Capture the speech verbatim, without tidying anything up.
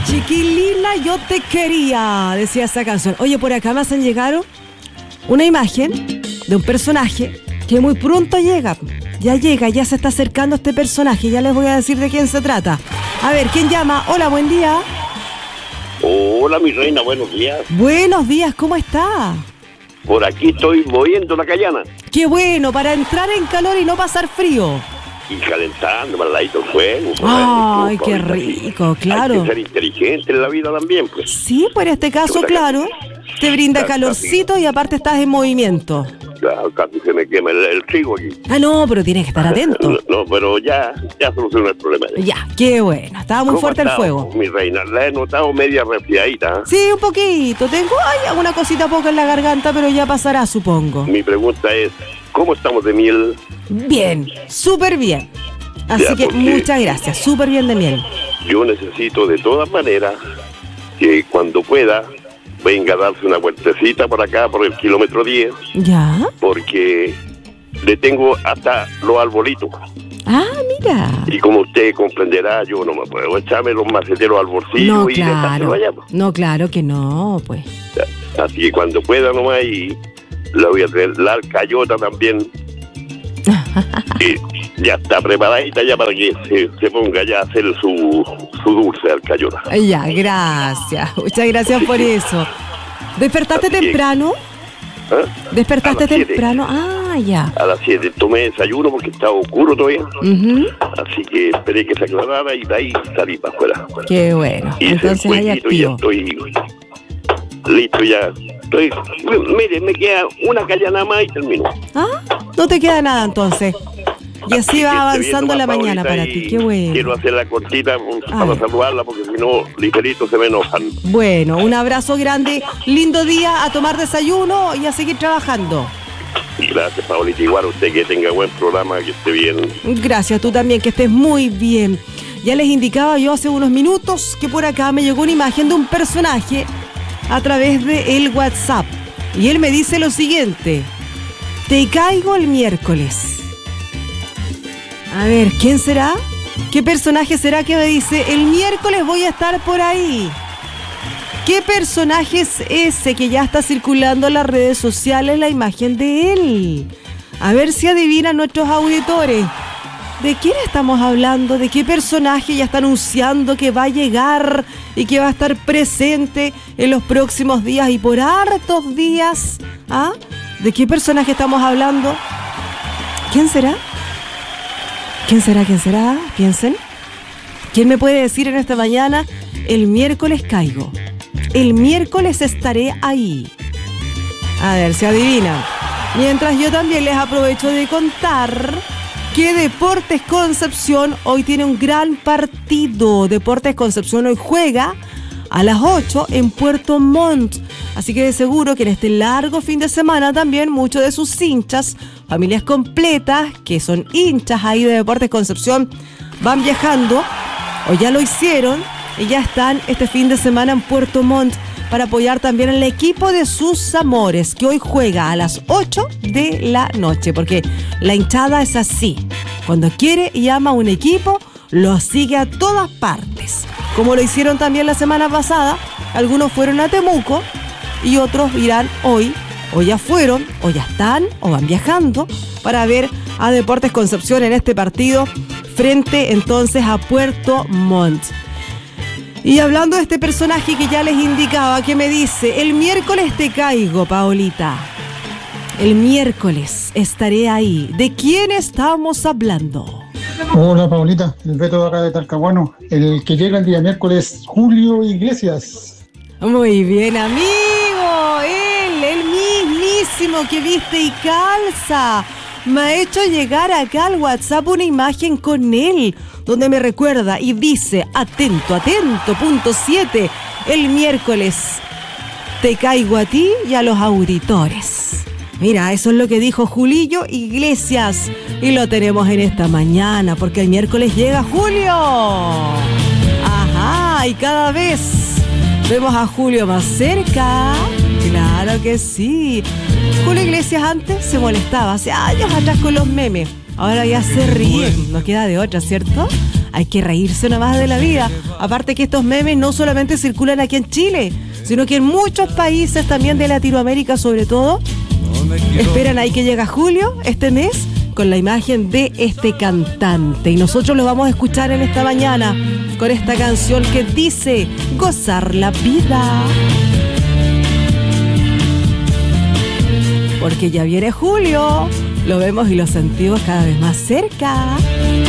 Chiquilina, yo te quería, decía esa canción. Oye, por acá me hacen llegar una imagen de un personaje que muy pronto llega. Ya llega, ya se está acercando este personaje. Ya les voy a decir de quién se trata. A ver, ¿quién llama? Hola, buen día. Hola, mi reina, buenos días. Buenos días, ¿cómo está? Por aquí estoy moviendo la callana. Qué bueno, para entrar en calor y no pasar frío. Y calentando, al ladito del fuego. Ay, qué rico, claro. Hay que ser inteligente en la vida también, pues. Sí, pues en este caso, claro, te brinda calorcito y aparte estás en movimiento. Claro, casi se me quema el, el trigo aquí. Ah, no, pero tienes que estar atento. No, no, pero ya, ya solucionó el problema. Ya, qué bueno. Estaba muy fuerte el fuego. Mi reina, la he notado media resfriadita. ¿eh? Sí, un poquito. Tengo ay, alguna cosita poca en la garganta, pero ya pasará, supongo. Mi pregunta es, ¿cómo estamos de miel? Bien, súper bien. Así ya, que muchas gracias, súper bien de miel. Yo necesito de todas maneras que cuando pueda venga a darse una vueltecita por acá, por el kilómetro diez. ¿Ya? Porque le tengo hasta los arbolitos. Ah, mira. Y como usted comprenderá, yo no me puedo echarme los maceteros al bolsillo no, y claro. dejárselo allá. No, claro que no, pues. Así que cuando pueda nomás, y la voy a traer la alcayota también. Y ya está preparadita ya para que se, se ponga ya a hacer su, su dulce alcayota. Ya, gracias. Muchas gracias por eso. ¿Despertaste Así temprano? ¿Ah? ¿Despertaste temprano? Ah, ya. A las siete tomé desayuno porque estaba oscuro todavía. Uh-huh. Así que esperé que se aclarara y de ahí salí para afuera. Qué bueno. Y entonces ahí activo. Estoy listo ya. Estoy, mire, me queda una callana más y termino. Ah, no te queda nada entonces. Y así va avanzando la mañana para ti. Qué bueno. Quiero hacerla cortita Ah. para saludarla porque si no, ligerito se me enojan. Bueno, un abrazo grande. Lindo día, a tomar desayuno y a seguir trabajando. Y gracias, Paulita. Igual a usted, que tenga buen programa, que esté bien. Gracias, tú también, que estés muy bien. Ya les indicaba yo hace unos minutos que por acá me llegó una imagen de un personaje a través de el WhatsApp. Y él me dice lo siguiente: te caigo el miércoles. A ver, ¿quién será? ¿Qué personaje será que me dice el miércoles voy a estar por ahí? ¿Qué personaje es ese que ya está circulando en las redes sociales la imagen de él? A ver si adivinan nuestros auditores. ¿De quién estamos hablando? ¿De qué personaje ya está anunciando que va a llegar y que va a estar presente en los próximos días y por hartos días? ¿Ah? ¿De qué personaje estamos hablando? ¿Quién será? ¿Quién será? ¿Quién será? Piensen. ¿Quién me puede decir en esta mañana? El miércoles caigo. El miércoles estaré ahí. A ver si adivinan. Mientras yo también les aprovecho de contar que Deportes Concepción hoy tiene un gran partido. Deportes Concepción hoy juega a las ocho en Puerto Montt. Así que de seguro que en este largo fin de semana también muchos de sus hinchas, familias completas que son hinchas ahí de Deportes Concepción, van viajando o ya lo hicieron y ya están este fin de semana en Puerto Montt para apoyar también al equipo de sus amores, que hoy juega a las ocho de la noche, porque la hinchada es así. Cuando quiere y ama a un equipo, lo sigue a todas partes. Como lo hicieron también la semana pasada, algunos fueron a Temuco y otros irán hoy, o ya fueron, o ya están, o van viajando para ver a Deportes Concepción en este partido frente entonces a Puerto Montt. Y hablando de este personaje que ya les indicaba, que me dice, el miércoles te caigo, Paolita. El miércoles estaré ahí. ¿De quién estamos hablando? Hola, Paulita, el Beto de acá de Talcahuano. El que llega el día miércoles, Julio Iglesias. Muy bien, amigo. Él, el mismísimo que viste y calza. Me ha hecho llegar acá al WhatsApp una imagen con él, donde me recuerda y dice, atento, atento, punto siete, el miércoles te caigo a ti y a los auditores. Mira, eso es lo que dijo Julio Iglesias y lo tenemos en esta mañana, porque el miércoles llega Julio. Ajá, y cada vez vemos a Julio más cerca. Claro que sí. Julio Iglesias antes se molestaba, hace años atrás con los memes. Ahora ya se ríe, no queda de otra, ¿cierto? hay que reírse nomás de la vida. Aparte que estos memes no solamente circulan aquí en Chile, sino que en muchos países también de Latinoamérica sobre todo, esperan ahí que llega julio, este mes, con la imagen de este cantante. Y nosotros lo vamos a escuchar en esta mañana con esta canción que dice gozar la vida. Porque ya viene julio, lo vemos y lo sentimos cada vez más cerca.